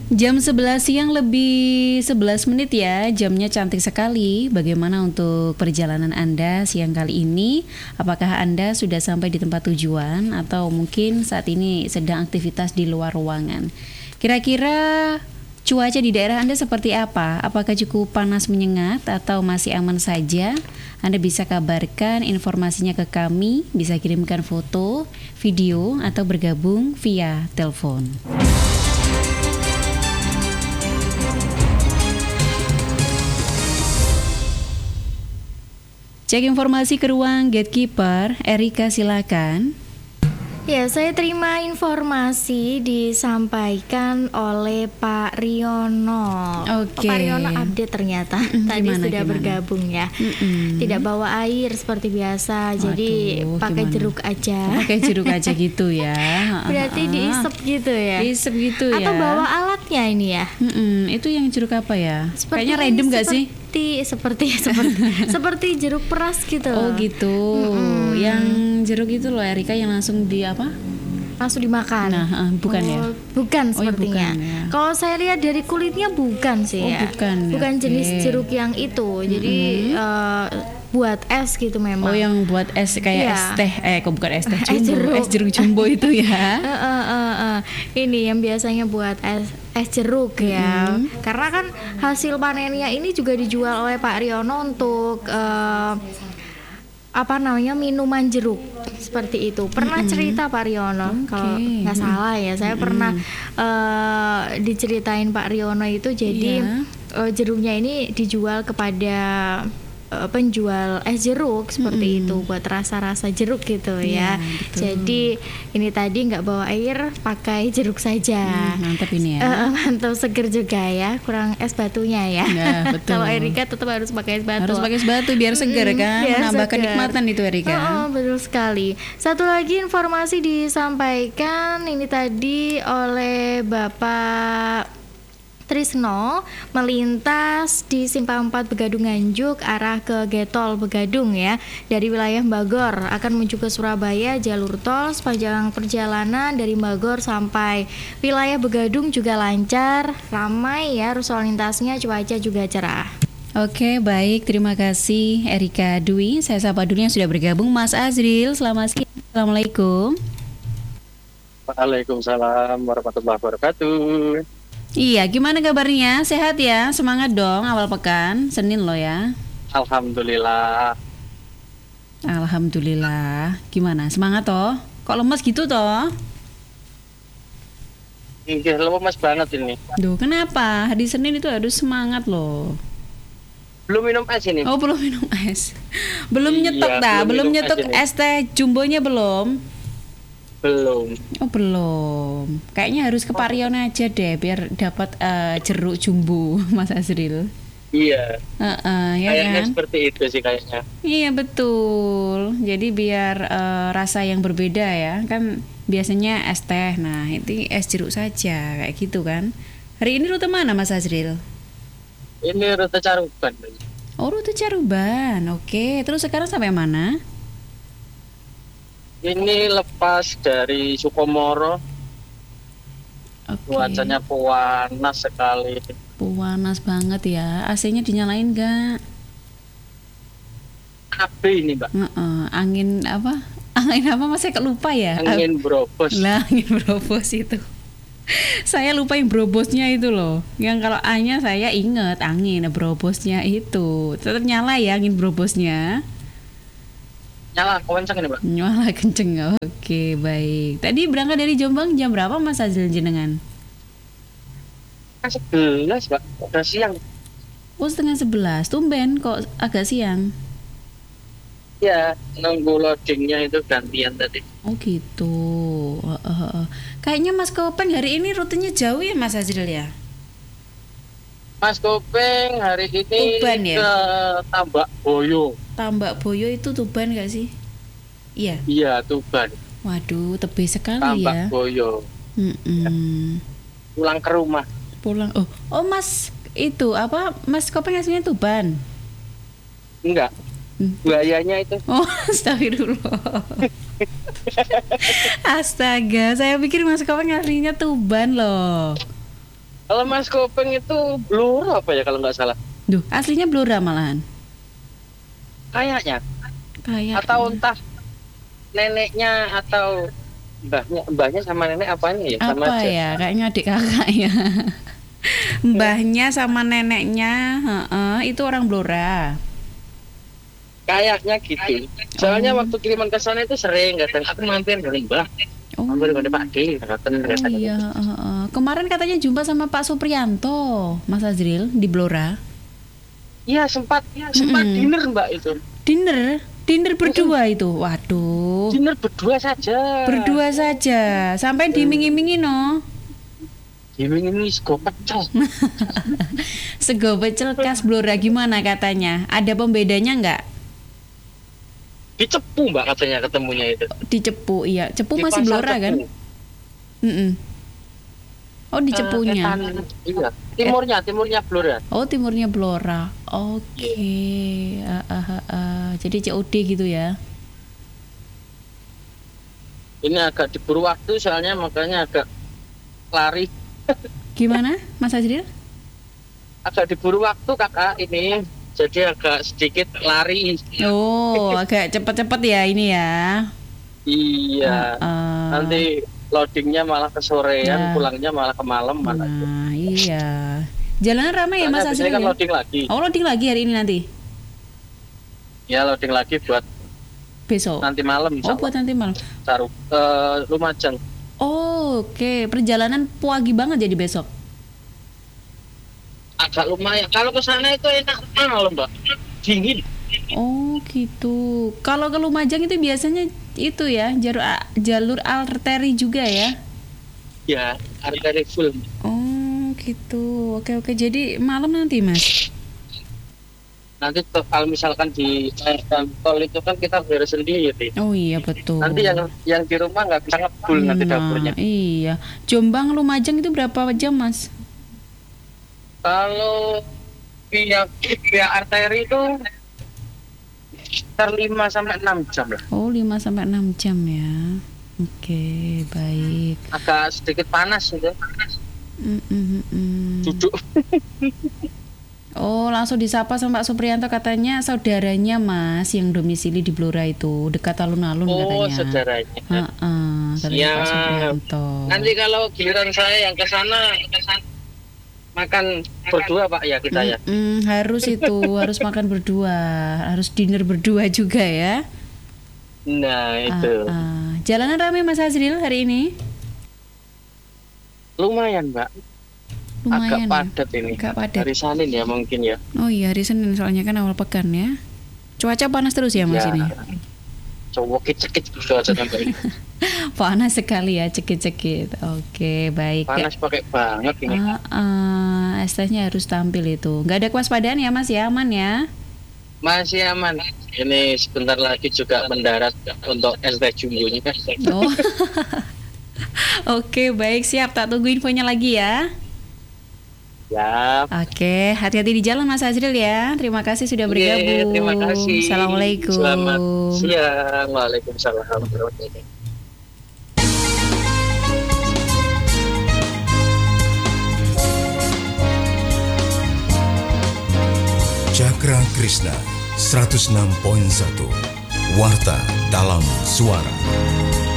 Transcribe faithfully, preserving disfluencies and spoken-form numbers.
Jam sebelas siang lebih sebelas menit ya, jamnya cantik sekali. Bagaimana untuk perjalanan Anda siang kali ini? Apakah Anda sudah sampai di tempat tujuan atau mungkin saat ini sedang aktivitas di luar ruangan? Kira-kira cuaca di daerah Anda seperti apa? Apakah cukup panas menyengat atau masih aman saja? Anda bisa kabarkan informasinya ke kami, bisa kirimkan foto, video, atau bergabung via telepon. Cek informasi ke ruang gatekeeper. Erika, silakan. Ya, saya terima informasi disampaikan oleh Pak Riono. Oke. Pak Riono update ternyata. Mm-mm, Tadi gimana, sudah gimana? bergabung ya. Mm-mm. Tidak bawa air seperti biasa, Waduh, jadi pakai gimana? jeruk aja. Pakai jeruk aja gitu ya. Berarti diisep gitu ya. Diisep gitu ya. Atau bawa alatnya ini ya. Mm-mm, itu yang jeruk apa ya? Seperti Kayaknya random gak sih? Seperti seperti seperti seperti jeruk peras gitu. Oh gitu. Mm-mm. Yang jeruk itu loh Erika yang langsung di apa? Langsung dimakan. Nah, uh, bukan oh, ya? Bukan Oh, ya, sepertinya. bukan ya. Kalau saya lihat dari kulitnya bukan sih Oh, ya. bukan ya, Bukan jenis oke. jeruk yang itu. Jadi Mm-hmm. eh, buat es gitu memang. Oh yang buat es kayak Iya. es teh, eh kok bukan es teh Es jumbo, jeruk. es jeruk jumbo itu ya? Eh, eh, eh, eh. Ini yang biasanya buat es es jeruk ya. Mm-hmm. Karena kan hasil panennya ini juga dijual oleh Pak Riono untuk eh, apa namanya minuman jeruk seperti itu. Pernah Mm-mm. cerita Pak Riono Oke. kalau nggak salah ya. Saya Mm-mm. pernah eh, diceritain Pak Riono itu jadi Iya. eh, jeruknya ini dijual kepada eh, penjual es jeruk seperti Mm-mm. itu buat rasa-rasa jeruk gitu Iya, ya. betul. Jadi ini tadi nggak bawa air, pakai jeruk saja. Hmm, mantap ini ya. Eh, mantap, seger juga ya, kurang es batunya ya. Ya, betul. Kalau Erika tetap harus pakai es batu. Harus pakai es batu biar segar Mm-mm, kan, biar menambah segar. kenikmatan itu Erika. Oh, oh, betul sekali. Satu lagi informasi disampaikan ini tadi oleh Bapak Trisno melintas di Simpang empat Begadung Nganjuk arah ke Getol Begadung ya, dari wilayah Bogor akan menuju ke Surabaya. Jalur tol sepanjang perjalanan dari Bogor sampai wilayah Begadung juga lancar, ramai ya arus lalu lintasnya, cuaca juga cerah. Oke, baik. Terima kasih Erika Dwi. Saya sapa dulu yang sudah bergabung, Mas Azril. Selamat siang. Assalamualaikum. Waalaikumsalam warahmatullahi wabarakatuh. Iya, gimana kabarnya? Sehat ya? Semangat dong awal pekan, Senin loh ya. Alhamdulillah. Alhamdulillah. Gimana? Semangat toh? Kok lemes gitu toh? Iya, lemas banget ini. Duh, kenapa? Hari Senin itu harus semangat loh. Belum minum es ini. Oh, belum minum es. Belum Iya, nyetok dah, belum belum minum nyetok es ini. es teh jumbonya belum. Belum. Oh, belum. Kayaknya harus ke Pak Riono aja deh biar dapat eh, jeruk jumbo, Mas Azril. Iya. Heeh, ya Kayaknya kan? seperti itu sih kayaknya. Iya betul. Jadi biar eh, rasa yang berbeda ya. Kan biasanya es teh. Nah, itu es jeruk saja kayak gitu kan. Hari ini rute mana Mas Azril? Ini rute Caruban. Oh, rute Caruban. Oke, terus sekarang sampai mana? Ini lepas dari Sukomoro. Oke. Cuacanya panas sekali. Panas banget ya. A C-nya dinyalain gak? K B ini, Mbak. Heeh, angin apa? Angin apa masih lupa ya? Angin Brobos. Lah, angin brobos itu. Saya lupa yang brobosnya itu loh. Yang kalau A-nya saya inget angin brobosnya itu. Tetap nyala ya angin brobosnya. Nyala, kencang ini, Mbak. Nyala kenceng. Oke, baik. Tadi berangkat dari Jombang jam berapa Mas Azril jenengan? Kan sebelas, Mbak. Udah siang. Oh, setengah sebelas. Tumben kok agak siang. Ya, nunggu loadingnya itu gantian tadi. Oh gitu. Uh, uh, uh. Kayaknya Mas Kopeng hari ini rutenya jauh ya Mas Azril ya? Mas Kopeng hari ini Tuban ya? ke Tambak Boyo. Tambak Boyo itu Tuban gak sih? Iya. Iya, Tuban. Waduh, tebih sekali Tambak ya. Boyo. Mm-mm. Pulang ke rumah. Pulang. Oh, oh Mas itu apa? Mas Kopeng aslinya Tuban. Enggak. Hmm. Buayanya itu. Oh, astagfirullah. Astaga, saya pikir Mas Kopeng aslinya Tuban loh. Kalau Mas Kopeng itu Blora apa ya kalau nggak salah? Duh, aslinya Blora malahan. Kayaknya. Kayak Atau entah neneknya atau mbahnya, mbahnya sama nenek apanya ya? Sama apa aja. ya? Kayaknya adik kakak ya. Mbahnya sama neneknya, heeh, itu orang Blora. Kayaknya gitu. Soalnya Oh. waktu kiriman ke sana itu sering kadang aku mampir dari mbah. Oh, Mampir dari Pak D, katakan oh iya. heeh, heeh. Kemarin katanya jumpa sama Pak Supriyanto, Mas Azril di Blora. Iya sempat, sempat Mm-mm. dinner mbak itu. Dinner, dinner berdua itu. Waduh. Dinner berdua saja. Berdua saja, sampai diiming-imingi no. Giming ini sego pecel. Sego pecel khas Blora gimana katanya? Ada pembedanya nggak? Di Cepu mbak katanya ketemunya itu. Di Cepu, iya. Cepu Di masih Pasar Blora Cepu. kan? Mm-mm. Oh di Eh, Cepunya. Etan, iya. Timurnya, timurnya Blora. Oh timurnya Blora. Oke. Ah, ah, ah, ah. Jadi C O D gitu ya? Ini agak diburu waktu soalnya makanya agak lari. Gimana, Mas Azril? Agak diburu waktu kakak ini. Jadi agak sedikit lari. Oh agak cepet-cepet ya ini ya? Iya. Ah, ah. Nanti loadingnya malah ke sorean, Nah. pulangnya malah ke malam malah. Nah iya. Jalanan ramai ya Mas Soalnya Azril biasanya kan ya? loading lagi. Oh loading lagi hari ini nanti? Ya loading lagi buat Besok? nanti malam. Oh buat nanti malam. Taruh eh, Lumajang. Oh, oke, perjalanan pagi banget jadi besok. Agak lumayan. Kalau ke sana itu enak malam mbak. Dingin. Oh, gitu. Kalau ke Lumajang itu biasanya itu ya, jalur jalur arteri juga ya. Ya, arteri full. Oh, gitu. Oke, oke. Jadi malam nanti, Mas. Nanti tuh, kalau misalkan di eh, tol itu kan kita beres sendiri. Oh iya, betul. Nanti yang yang di rumah nggak bisa ngebul nanti Nah, dapurnya. iya. Jombang Lumajang itu berapa jam, Mas? Kalau via via arteri itu sekitar lima sampai enam jam lah. Oh, lima sampai enam jam ya. Oke, baik. Agak sedikit panas itu. Mm, mm, mm, mm. Duduk. Oh, langsung disapa sama Pak Supriyanto, katanya saudaranya Mas yang domisili di Blora itu, dekat alun-alun Oh, katanya. saudaranya. Heeh, katanya Ya. Pak Supriyanto. Nanti kalau giliran saya yang ke sana makan berdua Pak ya kita ya. Mm-mm, harus itu, harus makan berdua, harus dinner berdua juga ya. Nah, itu. Ah, ah. Jalanan ramai Mas Azril hari ini? Lumayan, Mbak. Lumayan. Agak padat ini. Agak padat. Hari Senin ya mungkin ya. Oh iya, hari Senin soalnya kan awal pekan ya. Cuaca panas terus ya Mas Ya. ini? Cowok cekit gitu aja sampai ini. Panas sekali ya, cekit-cekit. Oke, baik. Panas pakai banget ini. Ah, ah, es tehnya harus tampil itu. Nggak ada kewaspadaan ya Mas ya, aman ya? Masih aman. Ini sebentar lagi juga mendarat untuk es teh jumbonya kan. Oh. Oke, baik, siap. Tak tunggu infonya lagi ya. Ya. Oke, hati-hati di jalan Mas Azril ya. Terima kasih sudah bergabung. Terima kasih. Assalamualaikum. Selamat siang. Waalaikumsalam warahmatullahi wabarakatuh. Cakra Krishna seratus enam koma satu Warta dalam Suara.